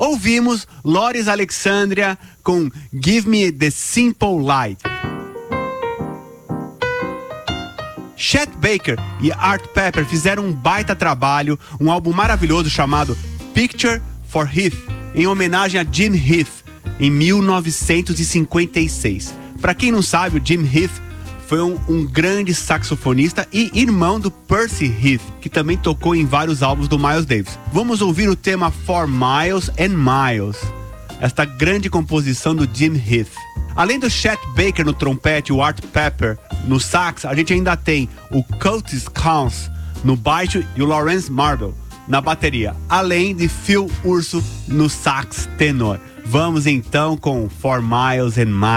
Ouvimos Loris Alexandria com Give Me the Simple Light. Chet Baker e Art Pepper fizeram um baita trabalho, um álbum maravilhoso chamado Picture for Heath, em homenagem a Jim Heath, em 1956. Para quem não sabe, o Jim Heath foi um grande saxofonista e irmão do Percy Heath, que também tocou em vários álbuns do Miles Davis. Vamos ouvir o tema For Miles and Miles, esta grande composição do Jim Heath. Além do Chet Baker no trompete e o Art Pepper no sax, a gente ainda tem o Curtis Counts no baixo e o Lawrence Marble na bateria, além de Phil Urso no sax tenor. Vamos então com For Miles and Miles.